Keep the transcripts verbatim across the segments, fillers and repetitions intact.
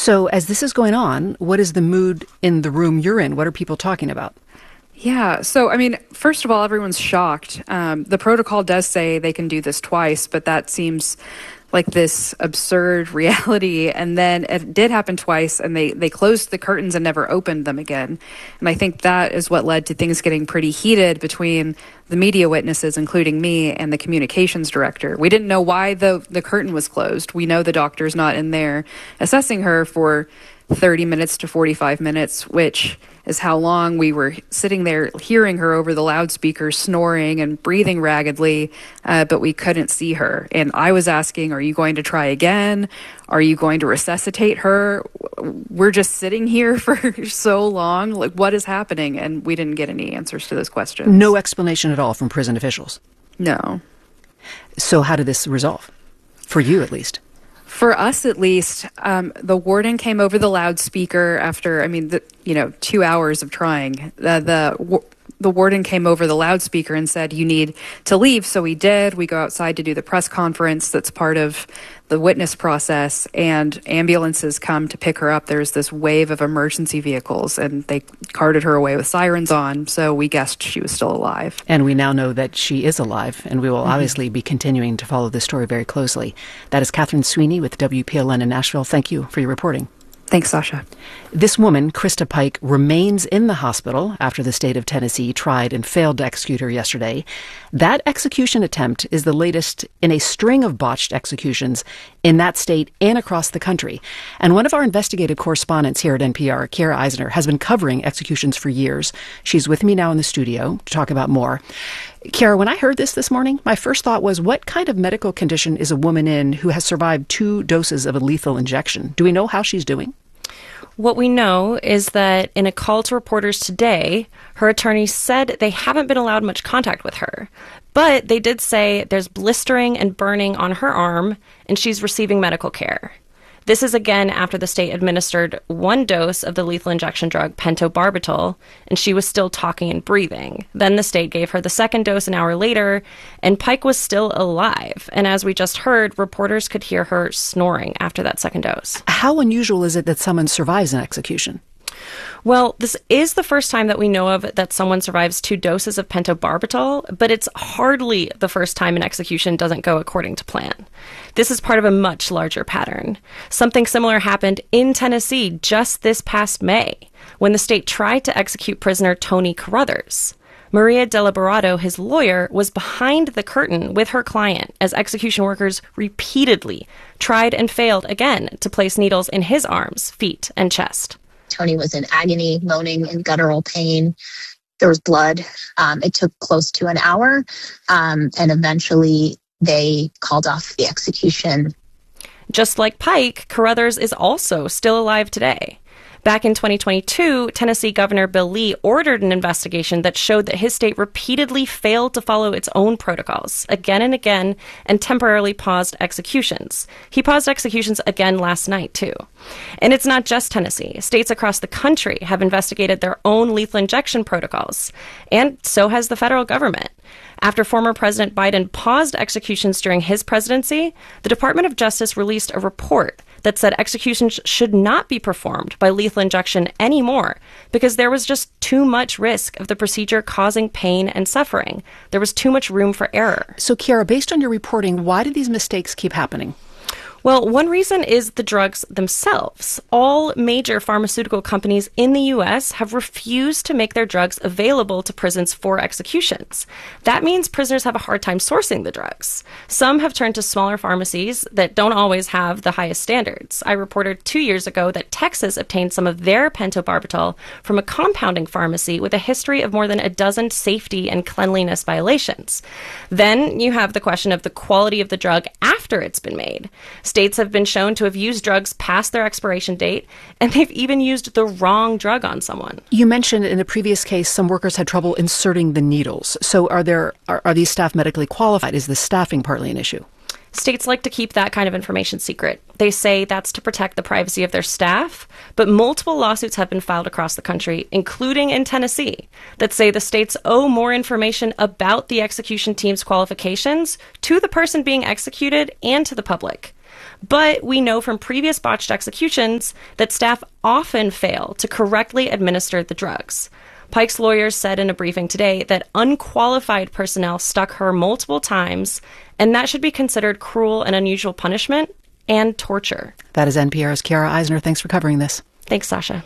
So as this is going on, what is the mood in the room you're in? What are people talking about? Yeah. So, I mean, first of all, everyone's shocked. Um, the protocol does say they can do this twice, but that seems like this absurd reality. And then it did happen twice, and they, they closed the curtains and never opened them again. And I think that is what led to things getting pretty heated between the media witnesses, including me, and the communications director. We didn't know why the, the curtain was closed. We know the doctor's not in there assessing her for thirty minutes to forty-five minutes, which is how long we were sitting there hearing her over the loudspeakers snoring and breathing raggedly, uh, but we couldn't see her. And I was asking, are you going to try again? Are you going to resuscitate her? We're just sitting here for so long. Like, what is happening? And we didn't get any answers to those questions. No explanation at all from prison officials? No. So how did this resolve? For you, at least? For us, at least, um, the warden came over the loudspeaker after, I mean, the, you know, two hours of trying. The, the the warden came over the loudspeaker and said, you need to leave. So we did. We go outside to do the press conference that's part of the witness process, and ambulances come to pick her up. There's this wave of emergency vehicles, and they carted her away with sirens on. So we guessed she was still alive. And we now know that she is alive, and we will mm-hmm. obviously be continuing to follow this story very closely. That is Catherine Sweeney with W P L N in Nashville. Thank you for your reporting. Thanks, Sasha. This woman, Krista Pike, remains in the hospital after the state of Tennessee tried and failed to execute her yesterday. That execution attempt is the latest in a string of botched executions in that state and across the country. And one of our investigative correspondents here at N P R, Kara Eisner, has been covering executions for years. She's with me now in the studio to talk about more. Kara, when I heard this this morning, my first thought was, what kind of medical condition is a woman in who has survived two doses of a lethal injection? Do we know how she's doing? What we know is that in a call to reporters today, her attorney said they haven't been allowed much contact with her. But they did say there's blistering and burning on her arm, and she's receiving medical care. This is again after the state administered one dose of the lethal injection drug pentobarbital, and she was still talking and breathing. Then the state gave her the second dose an hour later, and Pike was still alive. And as we just heard, reporters could hear her snoring after that second dose. How unusual is it that someone survives an execution? Well, this is the first time that we know of that someone survives two doses of pentobarbital, but it's hardly the first time an execution doesn't go according to plan. This is part of a much larger pattern. Something similar happened in Tennessee just this past May, when the state tried to execute prisoner Tony Carruthers. Maria Delaborado, his lawyer, was behind the curtain with her client as execution workers repeatedly tried and failed again to place needles in his arms, feet, and chest. Tony was in agony, moaning, and guttural pain. There was blood. Um, it took close to an hour, um, and eventually they called off the execution. Just like Pike, Carruthers is also still alive today. Back in twenty twenty-two, Tennessee Governor Bill Lee ordered an investigation that showed that his state repeatedly failed to follow its own protocols again and again and temporarily paused executions. He paused executions again last night, too. And it's not just Tennessee. States across the country have investigated their own lethal injection protocols, and so has the federal government. After former President Biden paused executions during his presidency, the Department of Justice released a report that said executions should not be performed by lethal injection anymore because there was just too much risk of the procedure causing pain and suffering. There was too much room for error. So, Kiara, based on your reporting, why do these mistakes keep happening? Well, one reason is the drugs themselves. All major pharmaceutical companies in the U S have refused to make their drugs available to prisons for executions. That means prisoners have a hard time sourcing the drugs. Some have turned to smaller pharmacies that don't always have the highest standards. I reported two years ago that Texas obtained some of their pentobarbital from a compounding pharmacy with a history of more than a dozen safety and cleanliness violations. Then you have the question of the quality of the drug after it's been made. States have been shown to have used drugs past their expiration date, and they've even used the wrong drug on someone. You mentioned in a previous case some workers had trouble inserting the needles. So are there are, are these staff medically qualified? Is the staffing partly an issue? States like to keep that kind of information secret. They say that's to protect the privacy of their staff, but multiple lawsuits have been filed across the country, including in Tennessee, that say the states owe more information about the execution team's qualifications to the person being executed and to the public. But we know from previous botched executions that staff often fail to correctly administer the drugs. Pike's lawyers said in a briefing today that unqualified personnel stuck her multiple times, and that should be considered cruel and unusual punishment and torture. That is N P R's Kara Eisner. Thanks for covering this. Thanks, Sasha.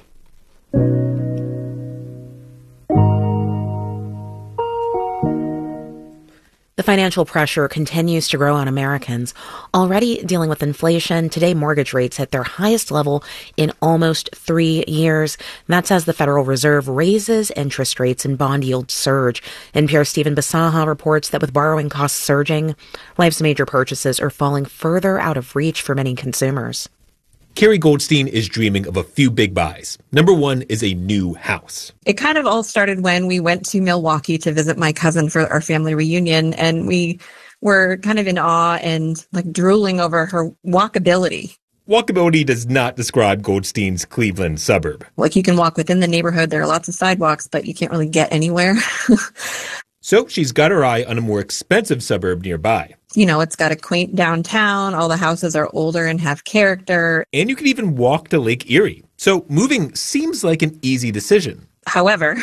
The financial pressure continues to grow on Americans. Already dealing with inflation, today mortgage rates hit their highest level in almost three years. And that's as the Federal Reserve raises interest rates and bond yields surge. N P R's Stephen Bisaha reports that with borrowing costs surging, life's major purchases are falling further out of reach for many consumers. Carrie Goldstein is dreaming of a few big buys. Number one is a new house. It kind of all started when we went to Milwaukee to visit my cousin for our family reunion, and we were kind of in awe and like drooling over her walkability. Walkability does not describe Goldstein's Cleveland suburb. Like you can walk within the neighborhood, there are lots of sidewalks, but you can't really get anywhere. So she's got her eye on a more expensive suburb nearby. You know, it's got a quaint downtown. All the houses are older and have character. And you can even walk to Lake Erie. So moving seems like an easy decision. However,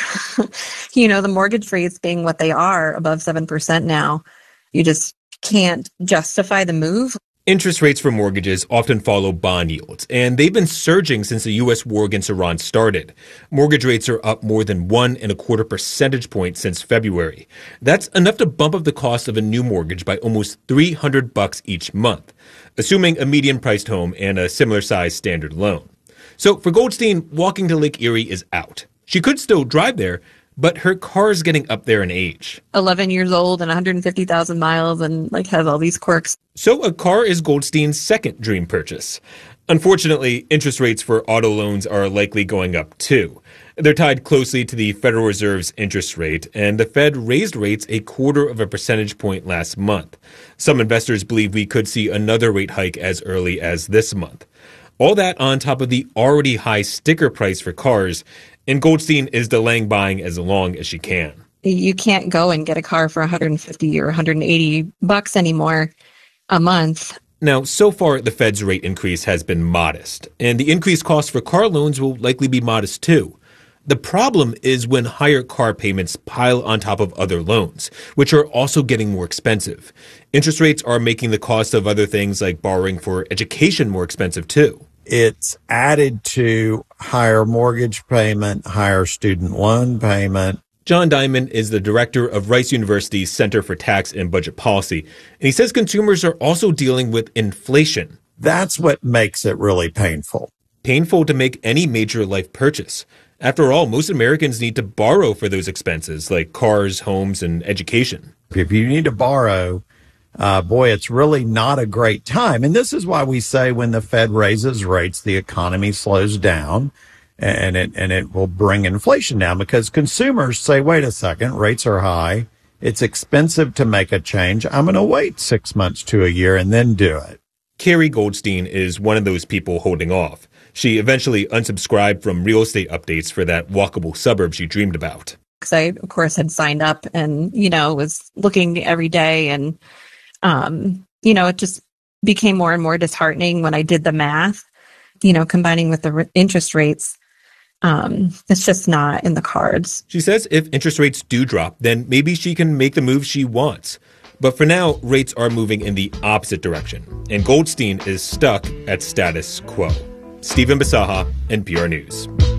you know, the mortgage rates being what they are, above seven percent now, you just can't justify the move. Interest rates for mortgages often follow bond yields, and they've been surging since the U S war against Iran started. Mortgage rates are up more than one and a quarter percentage points since February. That's enough to bump up the cost of a new mortgage by almost three hundred bucks each month, assuming a median-priced home and a similar-sized standard loan. So for Goldstein, walking to Lake Erie is out. She could still drive there, but her car's getting up there in age. eleven years old and one hundred fifty thousand miles and like has all these quirks. So a car is Goldstein's second dream purchase. Unfortunately, interest rates for auto loans are likely going up too. They're tied closely to the Federal Reserve's interest rate, and the Fed raised rates a quarter of a percentage point last month. Some investors believe we could see another rate hike as early as this month. All that on top of the already high sticker price for cars, and Goldstein is delaying buying as long as she can. You can't go and get a car for one hundred fifty or one hundred eighty bucks anymore a month. Now, so far, the Fed's rate increase has been modest, and the increased cost for car loans will likely be modest too. The problem is when higher car payments pile on top of other loans, which are also getting more expensive. Interest rates are making the cost of other things like borrowing for education more expensive too. It's added to higher mortgage payment, higher student loan payment. John Diamond is the director of Rice University's Center for Tax and Budget Policy, and he says consumers are also dealing with inflation. That's what makes it really painful. Painful to make any major life purchase. After all, most Americans need to borrow for those expenses like cars, homes, and education. If you need to borrow, uh, boy, it's really not a great time. And this is why we say when the Fed raises rates, the economy slows down. And it and it will bring inflation down because consumers say, wait a second, rates are high. It's expensive to make a change. I'm going to wait six months to a year and then do it. Carrie Goldstein is one of those people holding off. She eventually unsubscribed from real estate updates for that walkable suburb she dreamed about. Because I, of course, had signed up and, you know, was looking every day. And, um, you know, it just became more and more disheartening when I did the math, you know, combining with the re- interest rates. Um, it's just not in the cards. She says if interest rates do drop, then maybe she can make the move she wants. But for now, rates are moving in the opposite direction, and Goldstein is stuck at status quo. Stephen Bisaha, N P R News.